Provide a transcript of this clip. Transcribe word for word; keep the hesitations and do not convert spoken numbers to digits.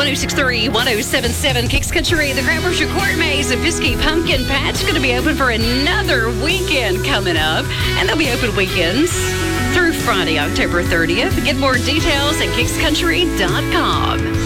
one oh six three, one oh seven seven Kicks Country. The Grammars Court Maze and Pisky Pumpkin Patch going to be open for another weekend coming up. And they'll be open weekends through Friday, October thirtieth. Get more details at kicks country dot com.